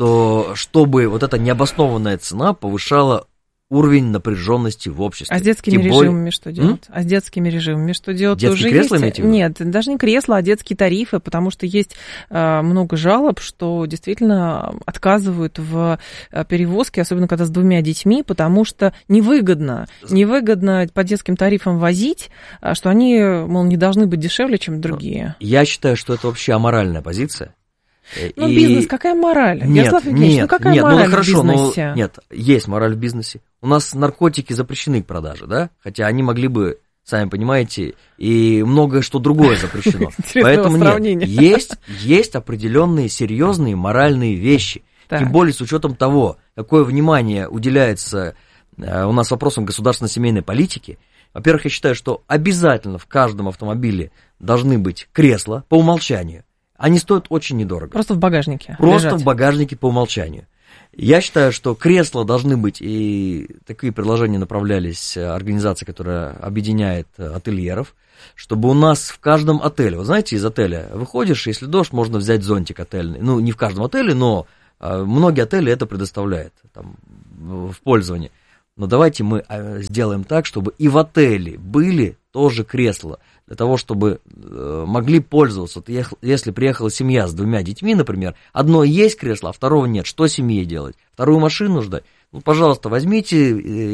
чтобы вот эта необоснованная цена повышала уровень напряженности в обществе. А с детскими режимами что делать? А с детскими режимами что делать? Детские кресла имеете в виду? Нет, даже не кресла, а детские тарифы, потому что есть много жалоб, что действительно отказывают в перевозке, особенно когда с 2 детьми, потому что невыгодно по детским тарифам возить, что они, мол, не должны быть дешевле, чем другие. Я считаю, что это вообще аморальная позиция. Ну, бизнес, какая мораль? Ярослав Евгеньевич, какая мораль в бизнесе? Нет, есть мораль в бизнесе. У нас наркотики запрещены к продаже, да? Хотя они могли бы, сами понимаете, и многое что другое запрещено. Поэтому нет, есть определенные серьезные моральные вещи. Тем более с учетом того, какое внимание уделяется у нас вопросам государственно-семейной политики. Во-первых, я считаю, что обязательно в каждом автомобиле должны быть кресла по умолчанию. Они стоят очень недорого. Просто в багажнике. В багажнике по умолчанию. Я считаю, что кресла должны быть, и такие предложения направлялись организации, которая объединяет ательеров, чтобы у нас в каждом отеле, вы знаете, из отеля выходишь, если дождь, можно взять зонтик отельный. Ну, не в каждом отеле, но многие отели это предоставляют там, в пользование. Но давайте мы сделаем так, чтобы и в отеле были тоже кресла, для того, чтобы могли пользоваться. Если приехала семья с 2 детьми, например, одно есть кресло, а второго нет, что семье делать? Вторую машину ждать? Ну, пожалуйста, возьмите,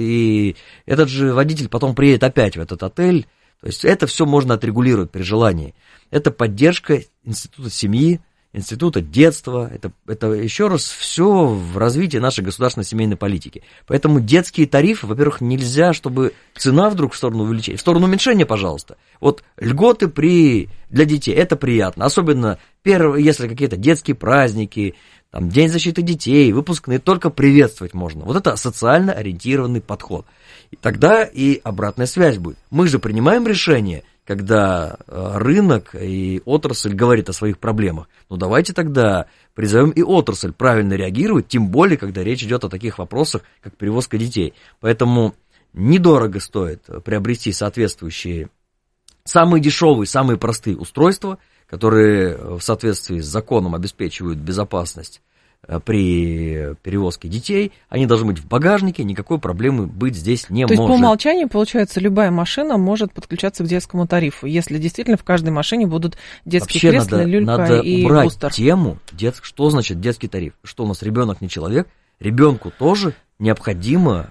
и этот же водитель потом приедет опять в этот отель. То есть это все можно отрегулировать при желании. Это поддержка института семьи, института детства, это еще раз все в развитии нашей государственной семейной политики. Поэтому детские тарифы, во-первых, нельзя, чтобы цена вдруг в сторону увеличения, в сторону уменьшения, пожалуйста. Вот льготы для детей, это приятно, особенно если какие-то детские праздники, там, День защиты детей, выпускные, только приветствовать можно. Вот это социально ориентированный подход. И тогда и обратная связь будет. Мы же принимаем решение, когда рынок и отрасль говорит о своих проблемах. Ну, давайте тогда призовем и отрасль правильно реагировать, тем более, когда речь идет о таких вопросах, как перевозка детей. Поэтому недорого стоит приобрести соответствующие, самые дешевые, самые простые устройства, которые в соответствии с законом обеспечивают безопасность при перевозке детей, они должны быть в багажнике, никакой проблемы быть здесь не может. То есть по умолчанию, получается, любая машина может подключаться к детскому тарифу, если действительно в каждой машине будут детские кресла, люлька и бустер. Надо убрать тему, что значит детский тариф. Что у нас ребенок не человек? Ребенку тоже необходимо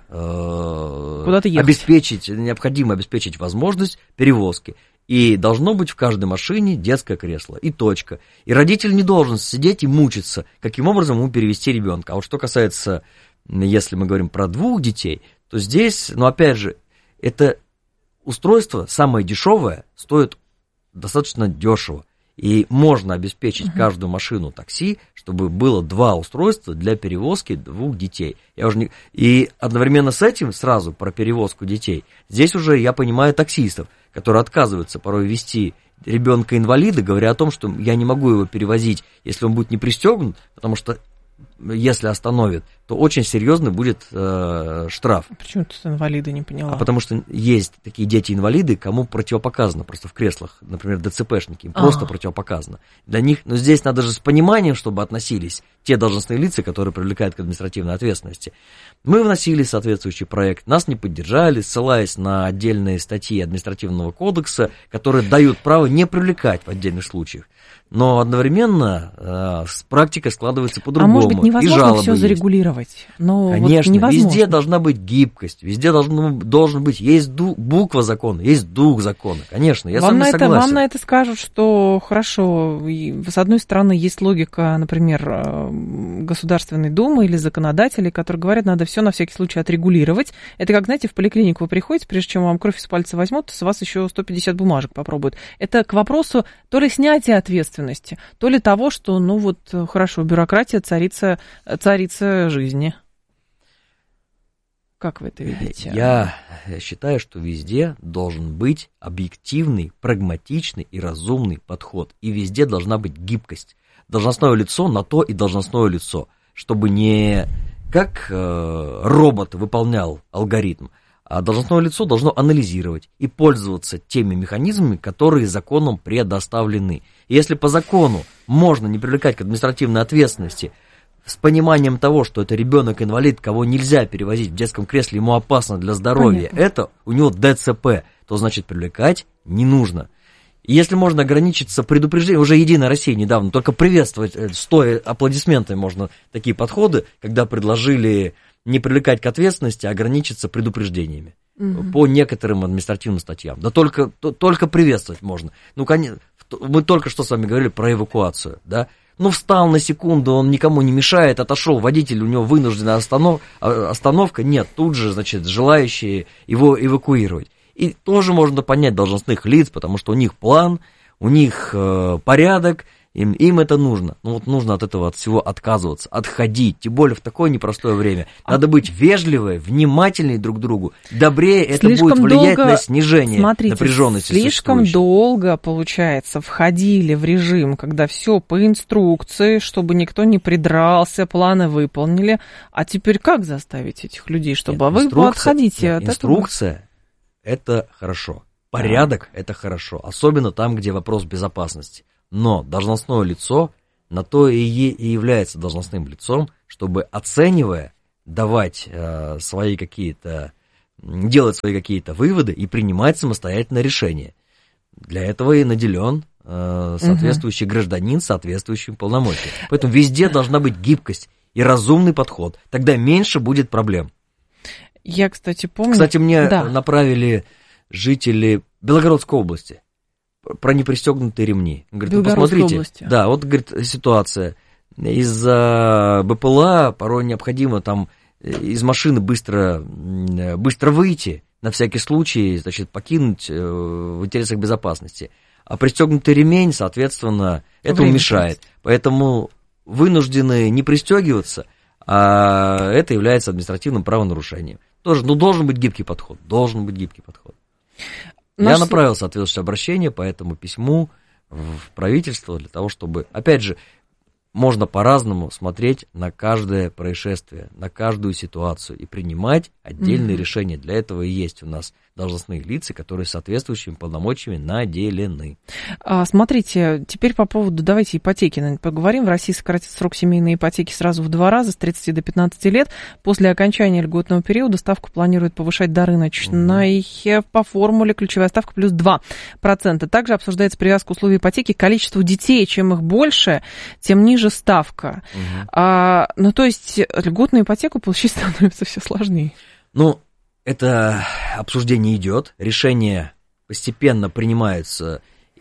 обеспечить возможность перевозки. И должно быть в каждой машине детское кресло, и точка. И родитель не должен сидеть и мучиться, каким образом ему перевести ребенка. А вот что касается, если мы говорим про 2 детей, то здесь, опять же, это устройство самое дешевое, стоит достаточно дешево. И можно обеспечить каждую машину такси, чтобы было 2 устройства для перевозки 2 детей. И одновременно с этим, сразу про перевозку детей, здесь уже я понимаю таксистов, которые отказываются порой везти ребенка-инвалида, говоря о том, что я не могу его перевозить, если он будет не пристегнут, потому что если остановит, то очень серьезный будет штраф. Почему тут инвалиды, не поняла? Потому что есть такие дети-инвалиды, кому противопоказано просто в креслах, например, ДЦПшники, им просто противопоказано. Для них, но здесь надо же с пониманием, чтобы относились те должностные лица, которые привлекают к административной ответственности. Мы вносили соответствующий проект, нас не поддержали, ссылаясь на отдельные статьи административного кодекса, которые дают право не привлекать в отдельных случаях. Но одновременно практика складывается по-другому. А может быть, невозможно все зарегулировать? Но конечно, вот везде должна быть гибкость, везде должен быть, есть буква закона, есть дух закона. Конечно, я с вами согласен. Вам на это скажут, что хорошо, с одной стороны, есть логика, например, Государственной Думы или законодателей, которые говорят, надо все на всякий случай отрегулировать. Это как, знаете, в поликлинику вы приходите, прежде чем вам кровь из пальца возьмут, с вас еще 150 бумажек попробуют. Это к вопросу то ли снятия ответственности, то ли того, что, хорошо, бюрократия царица жизни. Как вы это видите? Я считаю, что везде должен быть объективный, прагматичный и разумный подход. И везде должна быть гибкость. Должностное лицо на то и должностное лицо, чтобы не как робот выполнял алгоритм, а должностное лицо должно анализировать и пользоваться теми механизмами, которые законом предоставлены. И если по закону можно не привлекать к административной ответственности с пониманием того, что это ребенок-инвалид, кого нельзя перевозить в детском кресле, ему опасно для здоровья, понятно, это у него ДЦП, то значит привлекать не нужно. И если можно ограничиться предупреждением, уже «Единая Россия» недавно только приветствовать, стоя аплодисментами можно такие подходы, когда предложили не привлекать к ответственности, а ограничиться предупреждениями по некоторым административным статьям. Да только приветствовать можно. Ну, конечно, мы только что с вами говорили про эвакуацию, да? Ну, встал на секунду, он никому не мешает, отошел, водитель, у него вынужденная остановка, нет, тут же, значит, желающие его эвакуировать. И тоже можно понять должностных лиц, потому что у них план, у них порядок, им это нужно. Ну вот нужно от этого от всего отказываться, отходить, тем более в такое непростое время. Надо быть вежливой, внимательней друг к другу, добрее, это будет влиять на снижение напряженности. Слишком долго, получается, входили в режим, когда все по инструкции, чтобы никто не придрался, планы выполнили. А теперь как заставить этих людей, чтобы вы отходите от этого? Инструкция – это хорошо, порядок – это хорошо, особенно там, где вопрос безопасности. Но должностное лицо на то и является должностным лицом, чтобы, оценивая, давать свои какие-то, делать свои какие-то выводы и принимать самостоятельно решения. Для этого и наделен соответствующий гражданин соответствующим полномочиям. Поэтому везде должна быть гибкость и разумный подход. Тогда меньше будет проблем. Я, кстати, помню... Кстати, мне направили жители Белгородской области про непристегнутые ремни. Говорит, ну, посмотрите, области. Да, вот, говорит, ситуация. Из-за БПЛА порой необходимо там из машины быстро выйти, на всякий случай, значит, покинуть в интересах безопасности. А пристегнутый ремень, соответственно, этому мешает. Поэтому вынуждены не пристегиваться, а это является административным правонарушением. Тоже, должен быть гибкий подход, Я направил соответствующее обращение по этому письму в правительство для того, чтобы, опять же, можно по-разному смотреть на каждое происшествие, на каждую ситуацию и принимать отдельные решения. Для этого и есть у нас должностные лица, которые соответствующими полномочиями наделены. Смотрите, теперь по поводу, давайте ипотеки, наверное, поговорим. В России сократит срок семейной ипотеки сразу в 2 раза, с 30 до 15 лет. После окончания льготного периода ставку планируют повышать до рыночной. По формуле ключевая ставка плюс 2%. Также обсуждается привязка условий ипотеки к количеству детей. Чем их больше, тем ниже ставка. Ну, то есть льготную ипотеку получить становится все сложнее. Ну, это обсуждение идет, решения постепенно принимаются,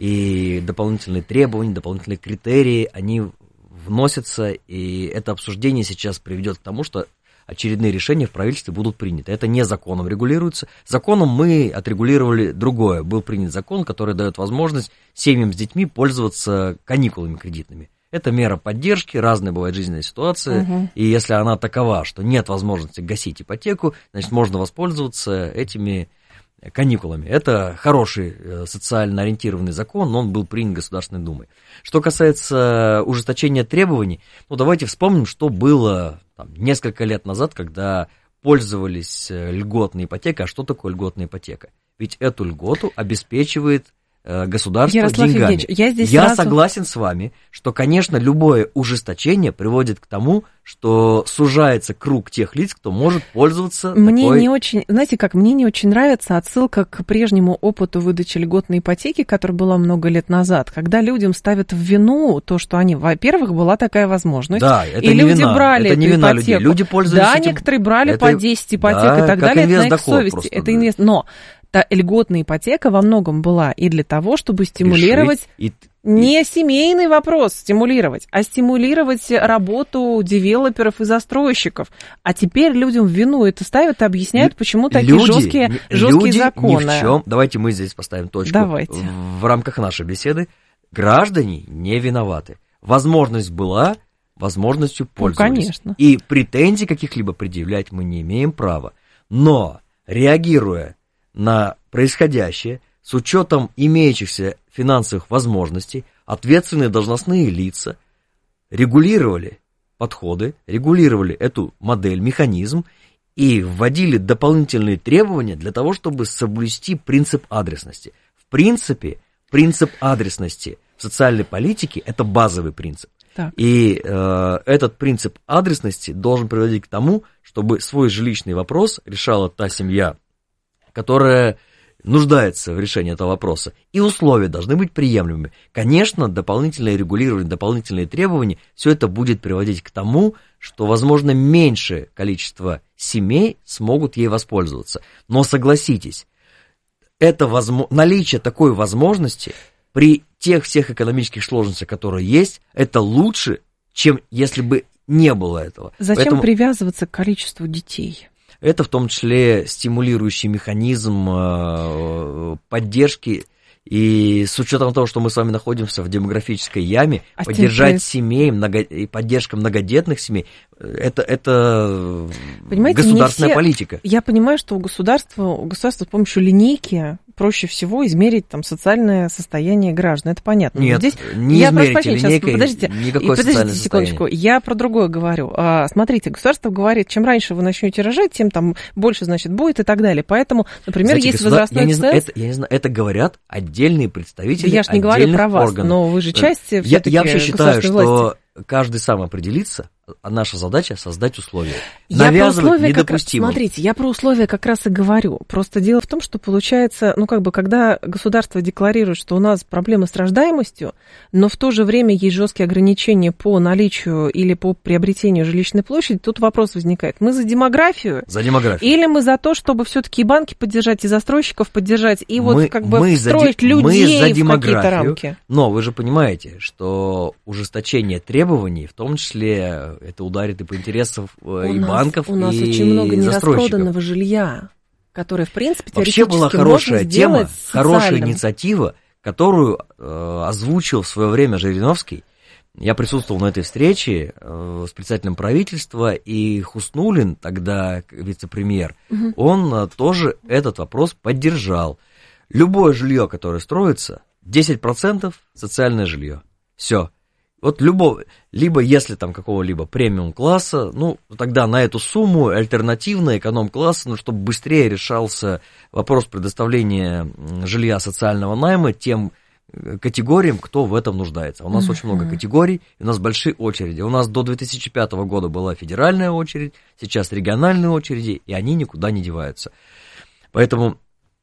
и дополнительные требования, дополнительные критерии, они вносятся, и это обсуждение сейчас приведет к тому, что очередные решения в правительстве будут приняты. Это не законом регулируется. Законом мы отрегулировали другое. Был принят закон, который дает возможность семьям с детьми пользоваться каникулами кредитными. Это мера поддержки, разные бывают жизненные ситуации, и если она такова, что нет возможности гасить ипотеку, значит, можно воспользоваться этими каникулами. Это хороший социально ориентированный закон, но он был принят Государственной Думой. Что касается ужесточения требований, ну, давайте вспомним, что было несколько лет назад, когда пользовались льготной ипотекой. А что такое льготная ипотека? Ведь эту льготу обеспечивает государство Ярослав деньгами. Я согласен с вами, что, конечно, любое ужесточение приводит к тому, что сужается круг тех лиц, кто может пользоваться мне не очень нравится отсылка к прежнему опыту выдачи льготной ипотеки, которая была много лет назад, когда людям ставят в вину то, что они, во-первых, была такая возможность, да, это и не люди вина, брали это не эту вина ипотеку. Людей. Люди пользуются да, этим... некоторые брали по 10 ипотек и так далее, это на их совести. Это инвест... Но та льготная ипотека во многом была и для того, чтобы стимулировать не семейный вопрос стимулировать, а стимулировать работу девелоперов и застройщиков. А теперь людям в вину это ставят и объясняют, почему такие жесткие законы. Ни в чем. Давайте мы здесь поставим точку. Давайте. В рамках нашей беседы. Граждане не виноваты. Возможность была, возможностью пользовались. Ну, конечно. И претензий каких-либо предъявлять мы не имеем права. Но, реагируя на происходящее, с учетом имеющихся финансовых возможностей, ответственные должностные лица регулировали подходы, регулировали эту модель, механизм и вводили дополнительные требования для того, чтобы соблюсти принцип адресности. В принципе, принцип адресности в социальной политике – это базовый принцип. Так. И этот принцип адресности должен приводить к тому, чтобы свой жилищный вопрос решала та семья, которая нуждается в решении этого вопроса, и условия должны быть приемлемыми. Конечно, дополнительное регулирование, дополнительные требования, все это будет приводить к тому, что, возможно, меньшее количество семей смогут ей воспользоваться. Но согласитесь, наличие такой возможности при тех всех экономических сложностях, которые есть, это лучше, чем если бы не было этого. Зачем привязываться к количеству детей? Это в том числе стимулирующий механизм поддержки, и с учетом того, что мы с вами находимся в демографической яме, поддержать семей, поддержка многодетных семей, это государственная политика. Я понимаю, что у государства с помощью линейки проще всего измерить там социальное состояние граждан. Это понятно. Нет, здесь не измерите линейкой никакое социальное секундочку, я про другое говорю. Смотрите, государство говорит, чем раньше вы начнете рожать, тем там больше, значит, будет и так далее. Поэтому, например, знаете, есть возрастной ценз. Я не знаю, это говорят отдельные представители я же не говорю про вас, органов. Но вы же часть все-таки я вообще считаю, что власти. Каждый сам определится, а наша задача создать условия. Навязывать недопустимо. Смотрите, я про условия как раз и говорю. Просто дело в том, что получается, когда государство декларирует, что у нас проблемы с рождаемостью, но в то же время есть жесткие ограничения по наличию или по приобретению жилищной площади, тут вопрос возникает. Мы за демографию? За демографию. Или мы за то, чтобы все-таки и банки поддержать, и застройщиков поддержать, и встроить людей в какие-то рамки? Но вы же понимаете, что ужесточение требований, в том числе это ударит и по интересам и банков, и застройщиков. У нас очень много нераспроданного жилья, которое, в принципе, вообще была хорошая тема, хорошая инициатива, которую озвучил в свое время Жириновский. Я присутствовал на этой встрече с председателем правительства, и Хуснуллин, тогда вице-премьер, он тоже этот вопрос поддержал. Любое жилье, которое строится, 10% социальное жилье. Все. Вот либо если там какого-либо премиум-класса, тогда на эту сумму альтернативно эконом-класса, чтобы быстрее решался вопрос предоставления жилья социального найма тем категориям, кто в этом нуждается. У нас очень много категорий, и у нас большие очереди. У нас до 2005 года была федеральная очередь, сейчас региональные очереди, и они никуда не деваются. Поэтому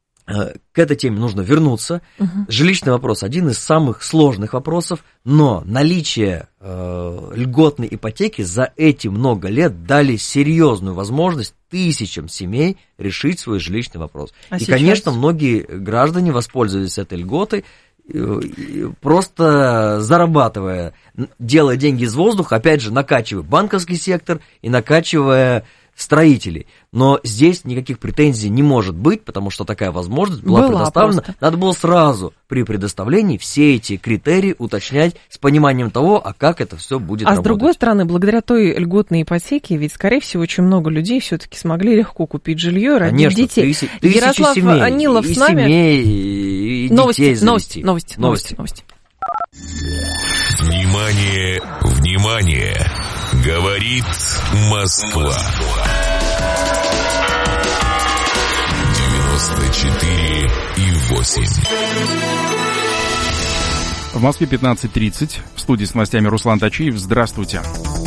к этой теме нужно вернуться. Жилищный вопрос один из самых сложных вопросов, но наличие льготной ипотеки за эти много лет дали серьезную возможность тысячам семей решить свой жилищный вопрос. И, конечно, многие граждане воспользовались этой льготой, просто зарабатывая, делая деньги из воздуха, опять же, накачивая банковский сектор и накачивая строителей. Но здесь никаких претензий не может быть, потому что такая возможность была предоставлена. Просто. Надо было сразу при предоставлении все эти критерии уточнять с пониманием того, как это все будет работать. А с другой стороны, благодаря той льготной ипотеке, ведь, скорее всего, очень много людей все-таки смогли легко купить жилье, родить детей. Ярослав семей, Анилов с нами. Семей, и детей завести. Новости. Внимание, внимание! Говорит Москва. 94,8. В Москве 15:30. В студии с новостями Руслан Тачиев. Здравствуйте.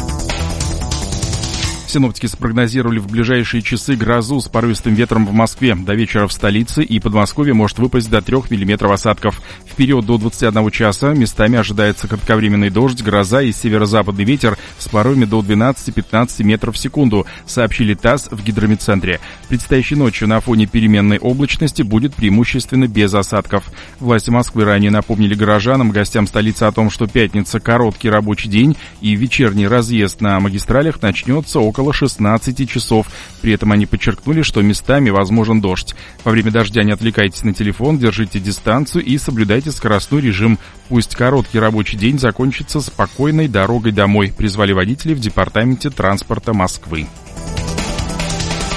Синоптики спрогнозировали в ближайшие часы грозу с порывистым ветром в Москве. До вечера в столице и Подмосковье может выпасть до 3 мм осадков. В период до 21 часа местами ожидается кратковременный дождь, гроза и северо-западный ветер с порывами до 12-15 метров в секунду, сообщили ТАСС в гидрометцентре. Предстоящей ночью на фоне переменной облачности будет преимущественно без осадков. Власти Москвы ранее напомнили горожанам, гостям столицы о том, что пятница – короткий рабочий день и вечерний разъезд на магистралях начнется около 16 часов. При этом они подчеркнули, что местами возможен дождь. Во время дождя не отвлекайтесь на телефон, держите дистанцию и соблюдайте скоростной режим. Пусть короткий рабочий день закончится спокойной дорогой домой, призвали водителей в департаменте транспорта Москвы.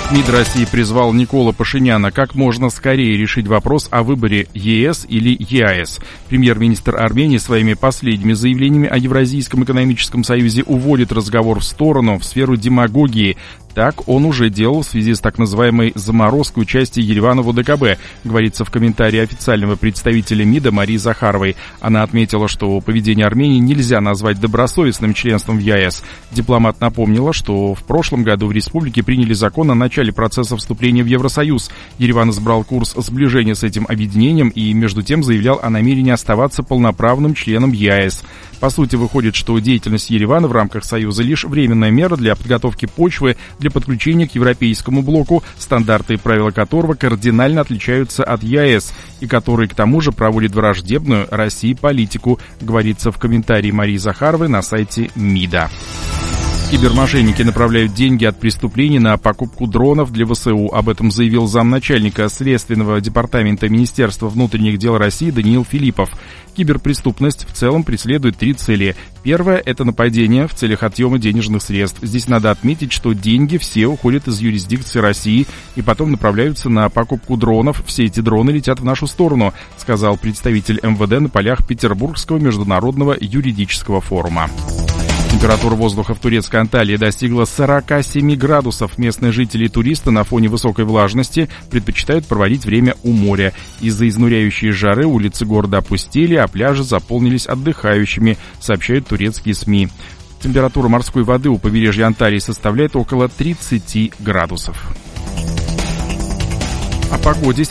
МИД России призвал Никола Пашиняна как можно скорее решить вопрос о выборе ЕС или ЕАЭС. Премьер-министр Армении своими последними заявлениями о Евразийском экономическом союзе уводит разговор в сторону, в сферу демагогии. Так он уже делал в связи с так называемой заморозкой участия Еревана в ОДКБ, говорится в комментарии официального представителя МИДа Марии Захаровой. Она отметила, что поведение Армении нельзя назвать добросовестным членством в ЕАЭС. Дипломат напомнила, что в прошлом году в республике приняли закон о начале процесса вступления в Евросоюз. Ереван избрал курс сближения с этим объединением и, между тем, заявлял о намерении оставаться полноправным членом ЕАЭС. По сути, выходит, что деятельность Еревана в рамках Союза лишь временная мера для подготовки почвы для подключения к европейскому блоку, стандарты и правила которого кардинально отличаются от ЕАЭС и который, к тому же, проводит враждебную России политику, говорится в комментарии Марии Захаровой на сайте МИДа. Кибермошенники направляют деньги от преступлений на покупку дронов для ВСУ. Об этом заявил замначальника Следственного департамента Министерства внутренних дел России Даниил Филиппов. Киберпреступность в целом преследует 3 цели. Первое – это нападение в целях отъема денежных средств. Здесь надо отметить, что деньги все уходят из юрисдикции России и потом направляются на покупку дронов. Все эти дроны летят в нашу сторону, сказал представитель МВД на полях Петербургского международного юридического форума. Температура воздуха в турецкой Анталии достигла 47 градусов. Местные жители и туристы на фоне высокой влажности предпочитают проводить время у моря. Из-за изнуряющей жары улицы города опустели, а пляжи заполнились отдыхающими, сообщают турецкие СМИ. Температура морской воды у побережья Анталии составляет около 30 градусов. О погоде.